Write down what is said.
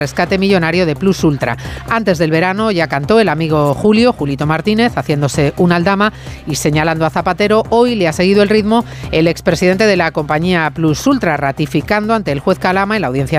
rescate millonario de Plus Ultra. Antes del verano ya cantó el amigo Julito Martínez, haciéndose una aldama y señalando a Zapatero. Hoy le ha seguido el ritmo el expresidente de la compañía Plus Ultra, ratificando ante el juez Calama en la Audiencia